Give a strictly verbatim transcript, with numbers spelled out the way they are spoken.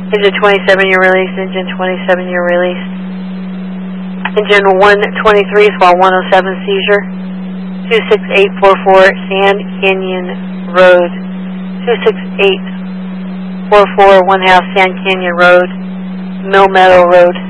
Engine twenty-seven, you're released. Engine twenty-seven, you're released. Engine one twenty-three is while one oh seven seizure. two six eight four four Sand Canyon Road. two six eight four four one half Sand Canyon Road. Mill Meadow Road.